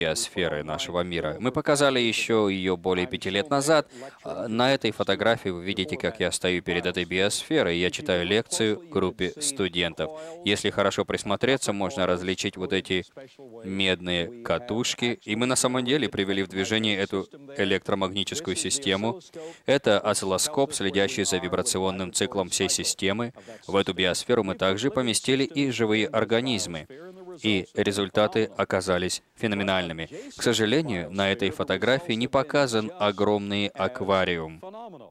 биосферы нашего мира. Мы показали еще ее более 5 лет назад. На этой фотографии вы видите, как я стою перед этой биосферой, и я читаю лекцию группе студентов. Если хорошо присмотреться, можно различить вот эти медные катушки, и мы на самом деле привели в движение эту электромагнитическую систему. Это осциллоскоп, следящий за вибрационным циклом всей системы. В эту биосферу мы также поместили и живые организмы. И результаты оказались феноменальными. К сожалению, на этой фотографии не показан огромный аквариум.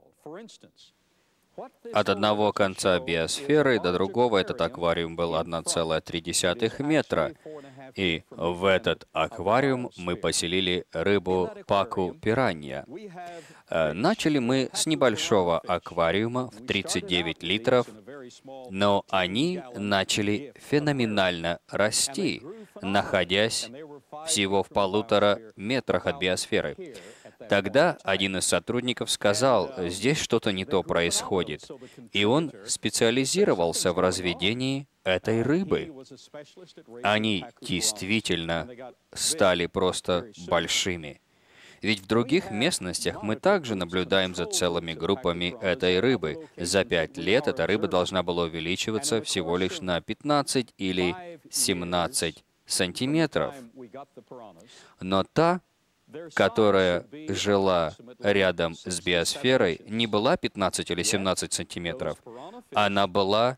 От одного конца биосферы до другого этот аквариум был 1,3 метра. И в этот аквариум мы поселили рыбу паку пиранья. Начали мы с небольшого аквариума в 39 литров, но они начали феноменально расти, находясь всего в 1,5 метрах от биосферы. Тогда один из сотрудников сказал, здесь что-то не то происходит, и он специализировался в разведении этой рыбы. Они действительно стали просто большими. Ведь в других местностях мы также наблюдаем за целыми группами этой рыбы. За 5 лет эта рыба должна была увеличиваться всего лишь на 15 или 17 сантиметров. Но та, которая жила рядом с биосферой, не была 15 или 17 сантиметров. Она была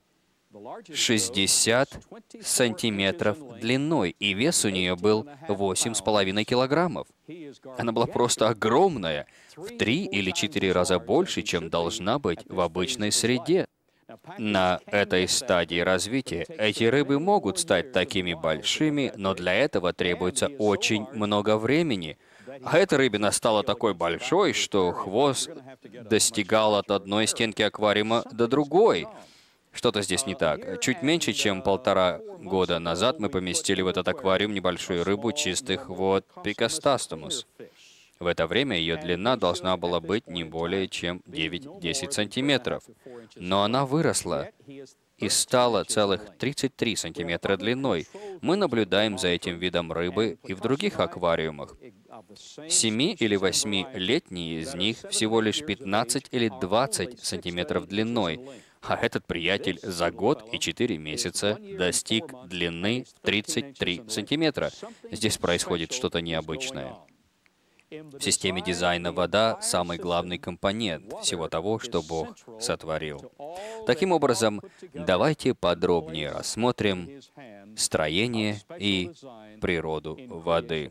60 сантиметров длиной, и вес у нее был 8,5 килограммов. Она была просто огромная, в 3 или 4 раза больше, чем должна быть в обычной среде. На этой стадии развития эти рыбы могут стать такими большими, но для этого требуется очень много времени. А эта рыбина стала такой большой, что хвост достигал от одной стенки аквариума до другой. Что-то здесь не так. Чуть меньше, чем 1,5 года назад мы поместили в этот аквариум небольшую рыбу чистых вод Пикостастомус. В это время ее длина должна была быть не более чем 9-10 сантиметров. Но она выросла и стала целых 33 сантиметра длиной. Мы наблюдаем за этим видом рыбы и в других аквариумах. 7- или 8-летние из них всего лишь 15 или 20 сантиметров длиной, а этот приятель за год и 4 месяца достиг длины в 33 сантиметра. Здесь происходит что-то необычное. В системе дизайна вода — самый главный компонент всего того, что Бог сотворил. Таким образом, давайте подробнее рассмотрим строение и природу воды.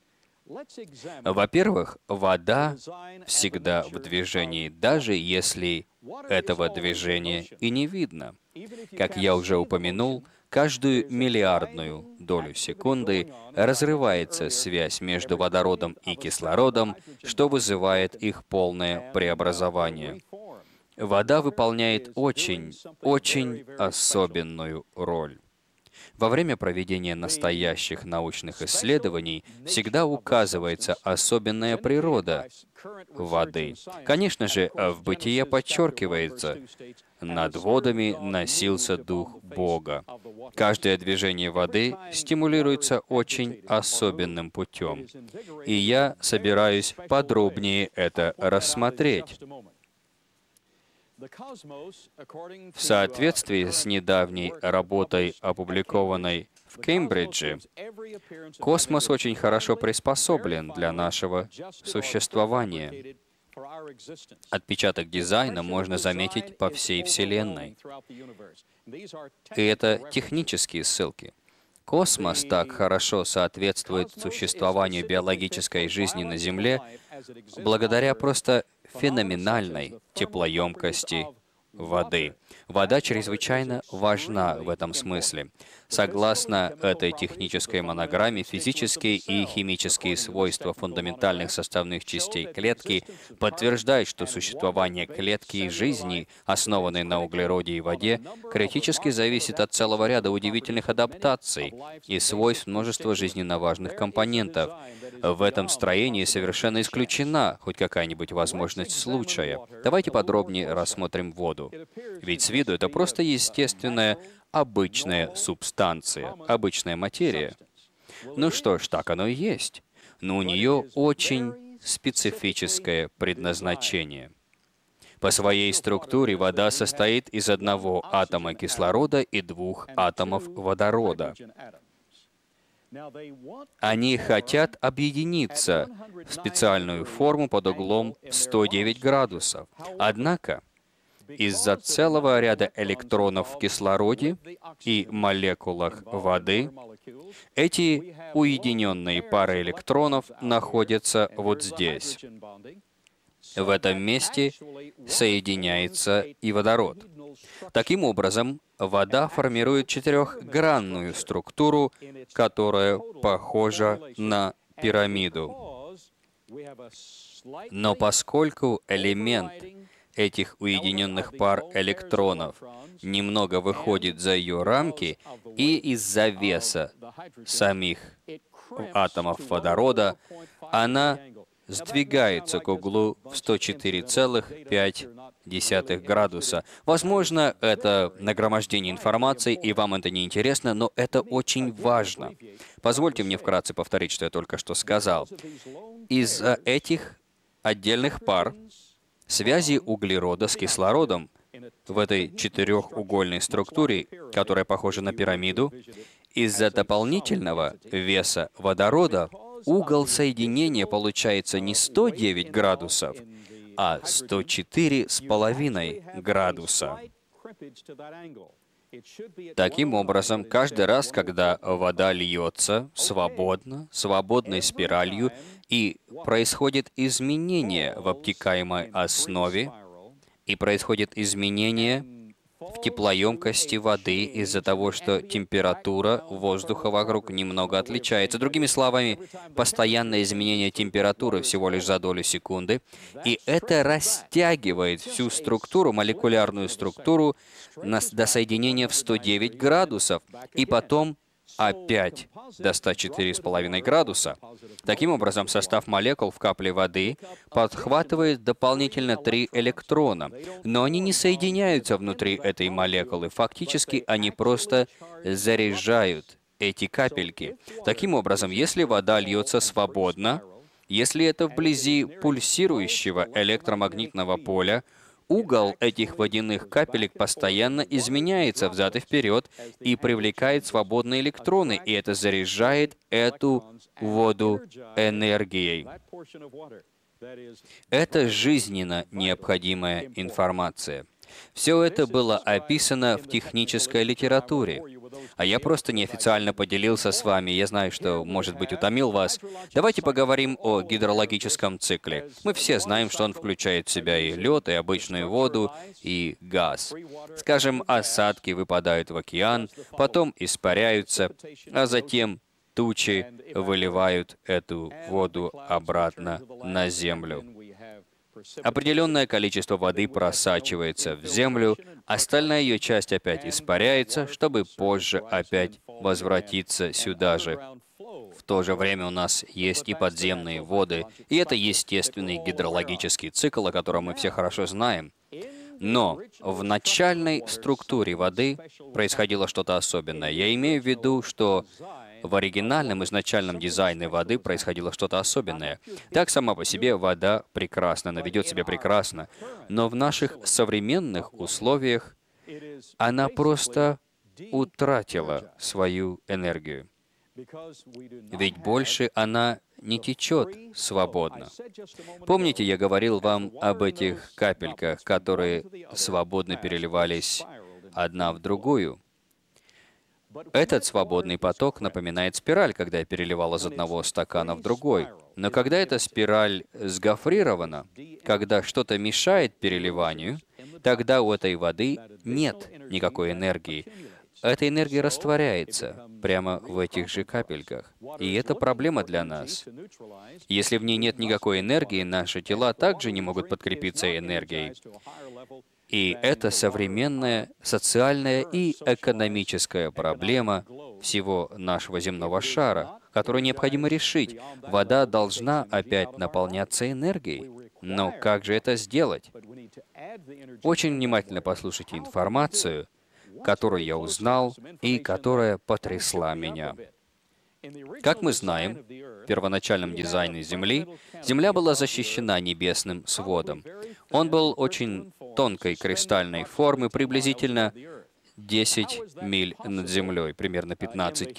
Во-первых, вода всегда в движении, даже если этого движения и не видно. Как я уже упомянул, каждую миллиардную долю секунды разрывается связь между водородом и кислородом, что вызывает их полное преобразование. Вода выполняет очень особенную роль. Во время проведения настоящих научных исследований всегда указывается особенная природа воды. Конечно же, в бытие подчеркивается, над водами носился Дух Бога. Каждое движение воды стимулируется очень особенным путем. И я собираюсь подробнее это рассмотреть. В соответствии с недавней работой, опубликованной в Кембридже, космос очень хорошо приспособлен для нашего существования. Отпечаток дизайна можно заметить по всей Вселенной. И это технические ссылки. Космос так хорошо соответствует существованию биологической жизни на Земле благодаря просто феноменальной теплоемкости воды. Вода чрезвычайно важна в этом смысле. Согласно этой технической монограмме, физические и химические свойства фундаментальных составных частей клетки подтверждают, что существование клетки и жизни, основанной на углероде и воде, критически зависит от целого ряда удивительных адаптаций и свойств множества жизненно важных компонентов. В этом строении совершенно исключена хоть какая-нибудь возможность случая. Давайте подробнее рассмотрим воду. Ведь с виду это просто естественная, обычная субстанция, обычная материя. Ну что ж, так оно и есть. но у нее очень специфическое предназначение. По своей структуре вода состоит из одного атома кислорода и двух атомов водорода. Они хотят объединиться в специальную форму под углом в 109 градусов. Однако, из-за целого ряда электронов в кислороде и молекулах воды, эти уединенные пары электронов находятся вот здесь. В этом месте соединяется и водород. Таким образом, вода формирует четырехгранную структуру, которая похожа на пирамиду. Но поскольку элемент этих уединенных пар электронов немного выходит за ее рамки, и из-за веса самих атомов водорода, она сдвигается к углу в 104,5 градуса. Возможно, это нагромождение информации, и вам это не интересно, но это очень важно. Позвольте мне вкратце повторить, что я только что сказал. Из-за этих отдельных пар связи углерода с кислородом в этой четырехугольной структуре, которая похожа на пирамиду, из-за дополнительного веса водорода угол соединения получается не 109 градусов, а 104,5 градуса. Таким образом, каждый раз, когда вода льется свободно, свободной спиралью, и происходит изменение в обтекаемой основе, и происходит изменение в теплоемкости воды из-за того, что температура воздуха вокруг немного отличается. Другими словами, постоянное изменение температуры всего лишь за долю секунды, и это растягивает всю структуру, молекулярную структуру до соединения в 109 градусов, и потом опять до 104,5 градуса. Таким образом, состав молекул в капле воды подхватывает дополнительно 3 электрона, но они не соединяются внутри этой молекулы. Фактически, они просто заряжают эти капельки. Таким образом, если вода льется свободно, если это вблизи пульсирующего электромагнитного поля, угол этих водяных капелек постоянно изменяется взад и вперед и привлекает свободные электроны, и это заряжает эту воду энергией. Это жизненно необходимая информация. Все это было описано в технической литературе, а я просто неофициально поделился с вами. Я знаю, что, может быть, утомил вас. Давайте поговорим о гидрологическом цикле. Мы все знаем, что он включает в себя и лед, и обычную воду, и газ. Скажем, осадки выпадают в океан, потом испаряются, а затем тучи выливают эту воду обратно на землю. Определенное количество воды просачивается в землю, остальная ее часть опять испаряется, чтобы позже опять возвратиться сюда же. В то же время у нас есть и подземные воды, и это естественный гидрологический цикл, о котором мы все хорошо знаем. Но в начальной структуре воды происходило что-то особенное. Я имею в виду, что в оригинальном изначальном дизайне воды происходило что-то особенное. Так сама по себе вода прекрасна, она ведет себя прекрасно. Но в наших современных условиях она просто утратила свою энергию. Ведь больше она не течет свободно. Помните, я говорил вам об этих капельках, которые свободно переливались одна в другую? Этот свободный поток напоминает спираль, когда я переливал из одного стакана в другой. Но когда эта спираль сгофрирована, когда что-то мешает переливанию, тогда у этой воды нет никакой энергии. Эта энергия растворяется прямо в этих же капельках. И это проблема для нас. Если в ней нет никакой энергии, наши тела также не могут подкрепиться энергией. И это современная социальная и экономическая проблема всего нашего земного шара, которую необходимо решить. Вода должна опять наполняться энергией. Но как же это сделать? Очень внимательно послушайте информацию, которую я узнал и которая потрясла меня. Как мы знаем, в первоначальном дизайне Земли Земля была защищена небесным сводом. Он был очень тонкой кристальной формы, приблизительно 10 миль над Землей, примерно 15